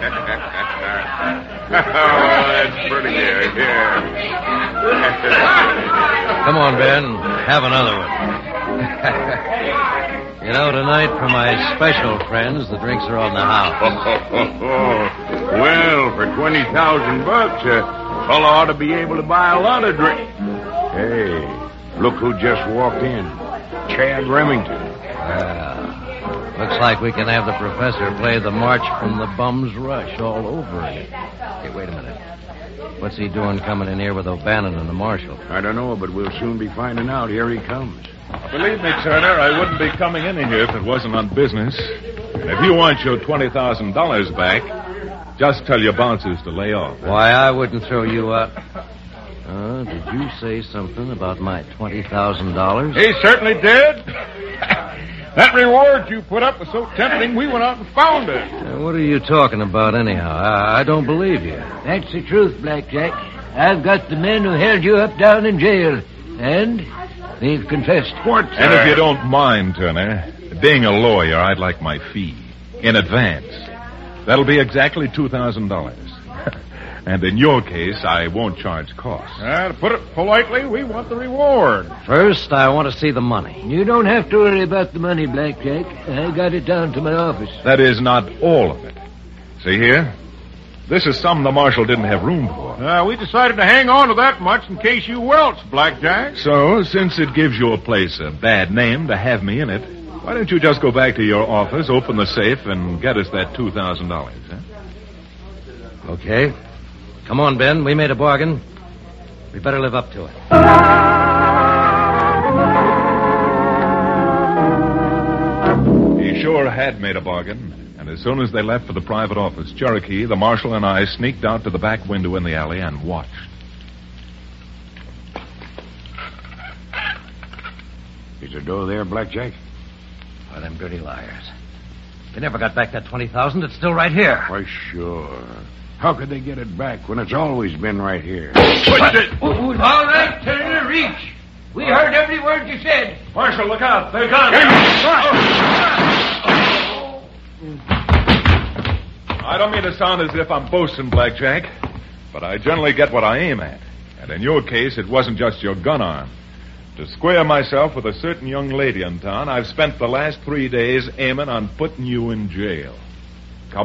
that's pretty good. Yeah. Come on, Ben. Have another one. You know, tonight, for my special friends, the drinks are on the house. Well, for $20,000, a fellow ought to be able to buy a lot of drink. Hey, look who just walked in. Chad Remington. Looks like we can have the professor play the March from the Bum's Rush all over again. Hey, wait a minute. What's he doing coming in here with O'Bannon and the marshal? I don't know, but we'll soon be finding out. Here he comes. Believe me, Turner, I wouldn't be coming in here if it wasn't on business. And if you want your $20,000 back, just tell your bouncers to lay off. Why, I wouldn't throw you out. Did you say something about my $20,000? He certainly did. That reward you put up was so tempting, we went out and found it. What are you talking about, anyhow? I don't believe you. That's the truth, Blackjack. I've got the men who held you up down in jail, and they've confessed. What? And if you don't mind, Turner, being a lawyer, I'd like my fee in advance. That'll be exactly $2,000. And in your case, I won't charge costs. To put it politely, we want the reward. First, I want to see the money. You don't have to worry about the money, Blackjack. I got it down to my office. That is not all of it. See here? This is some the marshal didn't have room for. We decided to hang on to that much in case you welch, Blackjack. So, since it gives your place a bad name to have me in it, why don't you just go back to your office, open the safe, and get us that $2,000, huh? Okay. Come on, Ben. We made a bargain. We better live up to it. He sure had made a bargain. And as soon as they left for the private office, Cherokee, the marshal, and I sneaked out to the back window in the alley and watched. Is the door there, Blackjack? Oh, them dirty liars. They never got back that $20,000. It's still right here. Why, sure. How could they get it back when it's always been right here? All right, Turner, reach. We heard every word you said. Marshal, look out. They're gone. I don't mean to sound as if I'm boasting, Blackjack, but I generally get what I aim at. And in your case, it wasn't just your gun arm. To square myself with a certain young lady in town, I've spent the last 3 days aiming on putting you in jail.